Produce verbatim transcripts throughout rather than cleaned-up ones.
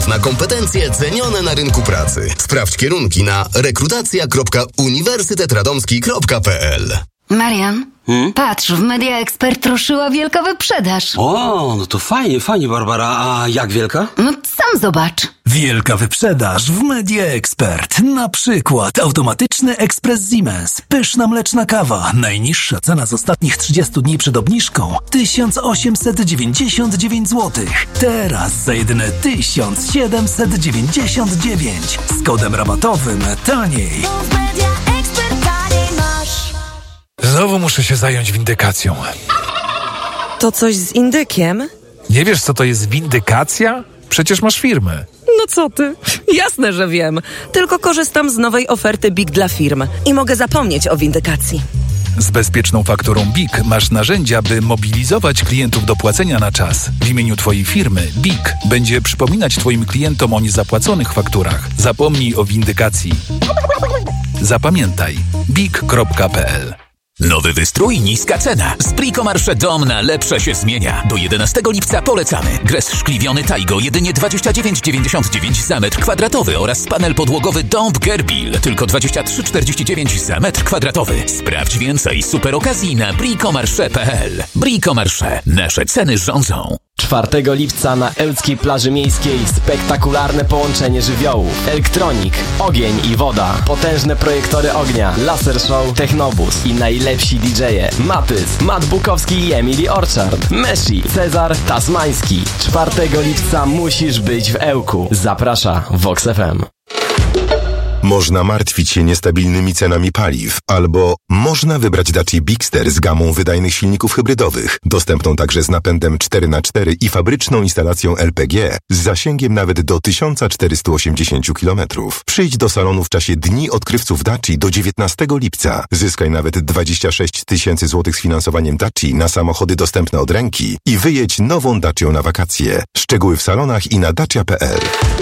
kandydatów na kompetencje cenione na rynku pracy. Sprawdź kierunki na rekrutacja kropka uniwersytet radomski kropka p l. Marian, hmm? patrz, w Media Expert ruszyła wielka wyprzedaż. O, no to fajnie, fajnie, Barbara. A jak wielka? No sam zobacz. Wielka wyprzedaż w Media Expert. Na przykład automatyczny ekspres Siemens. Pyszna mleczna kawa. Najniższa cena z ostatnich trzydziestu dni przed obniżką tysiąc osiemset dziewięćdziesiąt dziewięć złotych. Teraz za jedyne tysiąc siedemset dziewięćdziesiąt dziewięć. Z kodem rabatowym taniej. Znowu muszę się zająć windykacją. To coś z indykiem? Nie wiesz, co to jest windykacja? Przecież masz firmę. No co ty? Jasne, że wiem. Tylko korzystam z nowej oferty B I K dla firm i mogę zapomnieć o windykacji. Z bezpieczną fakturą B I K masz narzędzia, by mobilizować klientów do płacenia na czas. W imieniu twojej firmy B I K będzie przypominać twoim klientom o niezapłaconych fakturach. Zapomnij o windykacji. Zapamiętaj. bik kropka p l. Nowy wystrój, niska cena. Z Bricomarché dom na lepsze się zmienia. Do jedenastego lipca polecamy. Gres szkliwiony Taigo jedynie dwadzieścia dziewięć dziewięćdziesiąt dziewięć za metr kwadratowy oraz panel podłogowy Dąb Gerbil tylko dwadzieścia trzy czterdzieści dziewięć za metr kwadratowy. Sprawdź więcej super okazji na bricomarché kropka p l. Bricomarché. Nasze ceny rządzą. czwartego lipca na ełckiej plaży miejskiej spektakularne połączenie żywiołów. Elektronik, ogień i woda, potężne projektory ognia, laser show, technobus i najlepsi didżeje. Matys, Matt Bukowski i Emily Orchard, Meshi, Cezar Tasmański. czwartego lipca musisz być w Ełku. Zaprasza Vox F M. Można martwić się niestabilnymi cenami paliw, albo można wybrać Dacia Bigster z gamą wydajnych silników hybrydowych, dostępną także z napędem cztery na cztery i fabryczną instalacją L P G z zasięgiem nawet do tysiąc czterysta osiemdziesiąt kilometrów. Przyjdź do salonu w czasie Dni Odkrywców Daci do dziewiętnastego lipca. Zyskaj nawet dwadzieścia sześć tysięcy złotych z finansowaniem Daci na samochody dostępne od ręki i wyjedź nową Dacią na wakacje. Szczegóły w salonach i na dacia kropka p l.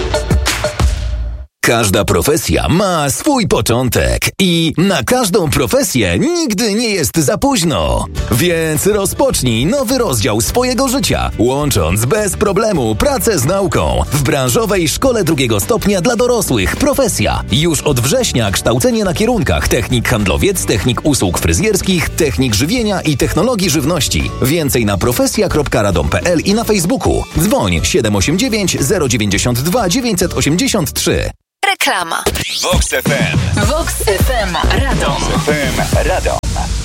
Każda profesja ma swój początek i na każdą profesję nigdy nie jest za późno. Więc rozpocznij nowy rozdział swojego życia, łącząc bez problemu pracę z nauką w branżowej szkole drugiego stopnia dla dorosłych Profesja. Już od września kształcenie na kierunkach technik handlowiec, technik usług fryzjerskich, technik żywienia i technologii żywności. Więcej na profesja kropka radom kropka p l i na Facebooku. Dzwoń siedem osiem dziewięć zero dziewięćdziesiąt dwa dziewięćset osiemdziesiąt trzy. Reklama. Vox F M. Vox F M Radom. Vox F M Radom.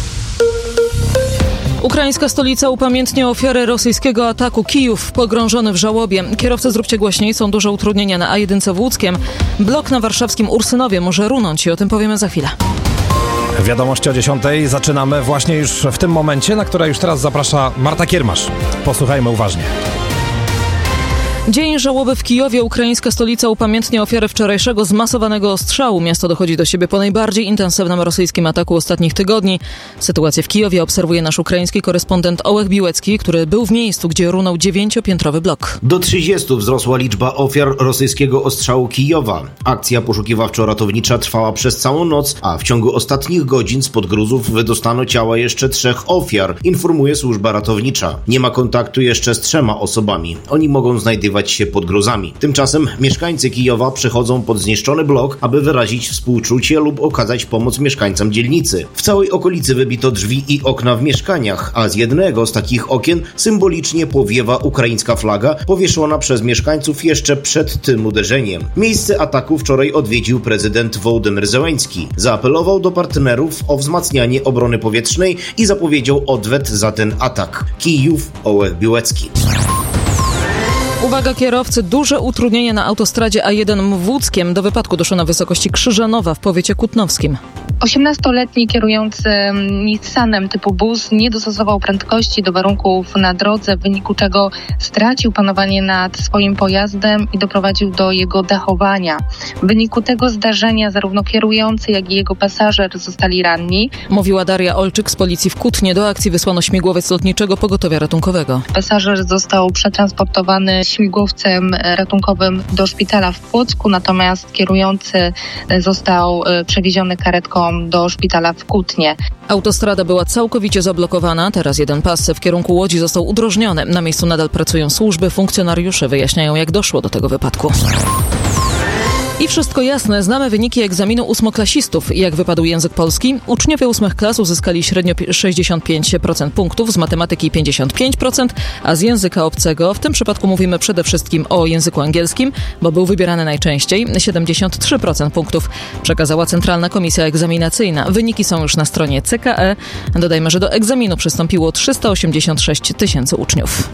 Ukraińska stolica upamiętnia ofiary rosyjskiego ataku. Kijów pogrążony w żałobie. Kierowcy, zróbcie głośniej, są duże utrudnienia na A jeden w Łódzkiem. Blok na warszawskim Ursynowie może runąć i o tym powiemy za chwilę. Wiadomości o dziesiątej zaczynamy właśnie już w tym momencie, na które już teraz zaprasza Marta Kiermasz. Posłuchajmy uważnie. Dzień żałoby w Kijowie. Ukraińska stolica upamiętnia ofiary wczorajszego zmasowanego ostrzału. Miasto dochodzi do siebie po najbardziej intensywnym rosyjskim ataku ostatnich tygodni. Sytuację w Kijowie obserwuje nasz ukraiński korespondent Ołech Biłecki, który był w miejscu, gdzie runął dziewięciopiętrowy blok. Do trzydziestu wzrosła liczba ofiar rosyjskiego ostrzału Kijowa. Akcja poszukiwawczo-ratownicza trwała przez całą noc, a w ciągu ostatnich godzin spod gruzów wydostano ciała jeszcze trzech ofiar, informuje służba ratownicza. Nie ma kontaktu jeszcze z trzema osobami. Oni mogą znajdować się pod gruzami. Tymczasem mieszkańcy Kijowa przechodzą pod zniszczony blok, aby wyrazić współczucie lub okazać pomoc mieszkańcom dzielnicy. W całej okolicy wybito drzwi i okna w mieszkaniach, a z jednego z takich okien symbolicznie powiewa ukraińska flaga powieszona przez mieszkańców jeszcze przed tym uderzeniem. Miejsce ataku wczoraj odwiedził prezydent Wołodymyr Zełenski. Zaapelował do partnerów o wzmacnianie obrony powietrznej i zapowiedział odwet za ten atak. Kijów, Ołech Biłecki. Uwaga kierowcy, duże utrudnienie na autostradzie A jeden w Łódzkiem. Do wypadku doszło na wysokości Krzyżanowa w powiecie kutnowskim. osiemnastoletni kierujący Nissanem typu bus nie dostosował prędkości do warunków na drodze, w wyniku czego stracił panowanie nad swoim pojazdem i doprowadził do jego dachowania. W wyniku tego zdarzenia zarówno kierujący, jak i jego pasażer zostali ranni. Mówiła Daria Olczyk z policji w Kutnie. Do akcji wysłano śmigłowiec lotniczego pogotowia ratunkowego. Pasażer został przetransportowany śmigłowcem ratunkowym do szpitala w Płocku, natomiast kierujący został przewieziony karetką trafioną do szpitala w Kutnie. Autostrada była całkowicie zablokowana. Teraz jeden pas w kierunku Łodzi został udrożniony. Na miejscu nadal pracują służby. Funkcjonariusze wyjaśniają, jak doszło do tego wypadku. I wszystko jasne, znamy wyniki egzaminu ósmoklasistów. Jak wypadł język polski? Uczniowie ósmych klas uzyskali średnio sześćdziesiąt pięć procent punktów, z matematyki pięćdziesiąt pięć procent, a z języka obcego, w tym przypadku mówimy przede wszystkim o języku angielskim, bo był wybierany najczęściej, siedemdziesiąt trzy procent punktów, przekazała Centralna Komisja Egzaminacyjna. Wyniki są już na stronie C K E. Dodajmy, że do egzaminu przystąpiło trzysta osiemdziesiąt sześć tysięcy uczniów.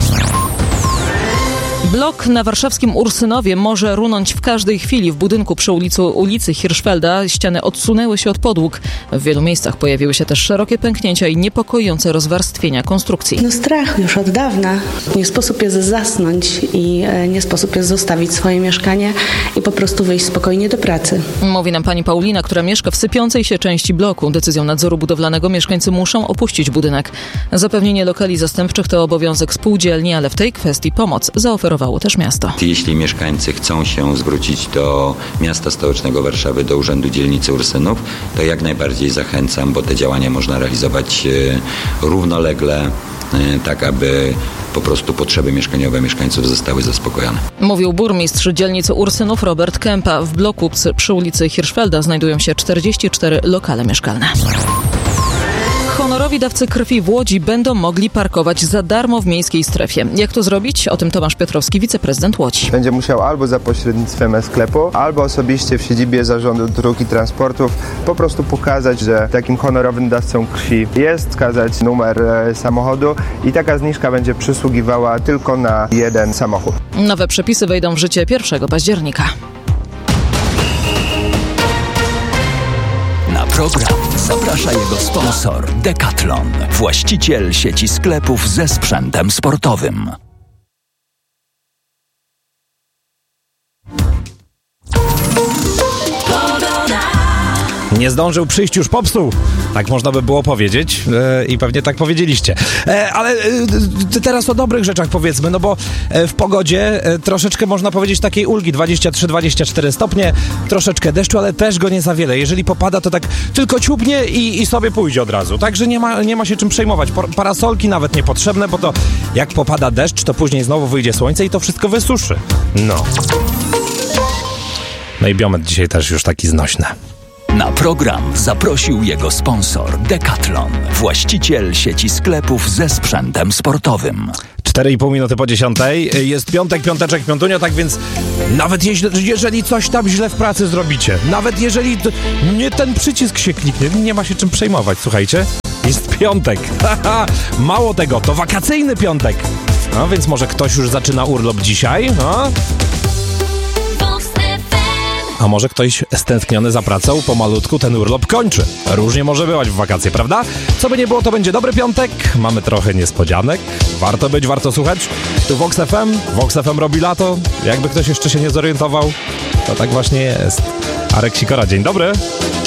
Blok na warszawskim Ursynowie może runąć w każdej chwili. W budynku przy ulicy, ulicy Hirschfelda ściany odsunęły się od podłóg. W wielu miejscach pojawiły się też szerokie pęknięcia i niepokojące rozwarstwienia konstrukcji. No strach już od dawna. Nie sposób jest zasnąć i nie sposób jest zostawić swoje mieszkanie i po prostu wyjść spokojnie do pracy. Mówi nam pani Paulina, która mieszka w sypiącej się części bloku. Decyzją nadzoru budowlanego mieszkańcy muszą opuścić budynek. Zapewnienie lokali zastępczych to obowiązek spółdzielni, ale w tej kwestii pomoc zaoferowało też miasto. Jeśli mieszkańcy chcą się zwrócić do miasta stołecznego Warszawy, do Urzędu Dzielnicy Ursynów, to jak najbardziej zachęcam, bo te działania można realizować równolegle, tak aby po prostu potrzeby mieszkaniowe mieszkańców zostały zaspokojone. Mówił burmistrz dzielnicy Ursynów Robert Kępa. W bloku przy ulicy Hirschfelda znajdują się czterdzieści cztery lokale mieszkalne. Honorowi dawcy krwi w Łodzi będą mogli parkować za darmo w miejskiej strefie. Jak to zrobić? O tym Tomasz Piotrowski, wiceprezydent Łodzi. Będzie musiał albo za pośrednictwem sklepu, albo osobiście w siedzibie Zarządu Dróg i Transportów po prostu pokazać, że takim honorowym dawcą krwi jest, wskazać numer samochodu i taka zniżka będzie przysługiwała tylko na jeden samochód. Nowe przepisy wejdą w życie pierwszego października. Na program zaprasza jego sponsor Decathlon, właściciel sieci sklepów ze sprzętem sportowym. Nie zdążył przyjść, już popsuł. Tak można by było powiedzieć e, i pewnie tak powiedzieliście. E, ale e, teraz o dobrych rzeczach powiedzmy, no bo e, w pogodzie e, troszeczkę można powiedzieć takiej ulgi, dwadzieścia trzy dwadzieścia cztery stopnie, troszeczkę deszczu, ale też go nie za wiele. Jeżeli popada, to tak tylko ciupnie i, i sobie pójdzie od razu. Także nie ma, nie ma się czym przejmować. Parasolki nawet niepotrzebne, bo to jak popada deszcz, to później znowu wyjdzie słońce i to wszystko wysuszy. No. No i biometr dzisiaj też już taki znośny. Na program zaprosił jego sponsor Decathlon, właściciel sieci sklepów ze sprzętem sportowym. cztery i pół minuty po dziesiątej. Jest piątek, piąteczek, piątunio, tak więc nawet jeśli, jeżeli coś tam źle w pracy zrobicie, nawet jeżeli t- nie ten przycisk się kliknie, nie ma się czym przejmować, słuchajcie. Jest piątek. Mało tego, to wakacyjny piątek. No więc może ktoś już zaczyna urlop dzisiaj, no. A może ktoś stęskniony za pracą pomalutku ten urlop kończy. Różnie może bywać w wakacje, prawda? Co by nie było, to będzie dobry piątek. Mamy trochę niespodzianek. Warto być, warto słuchać. Tu Vox F M. Vox F M robi lato. Jakby ktoś jeszcze się nie zorientował, to tak właśnie jest. Arek Sikora, dzień dobry.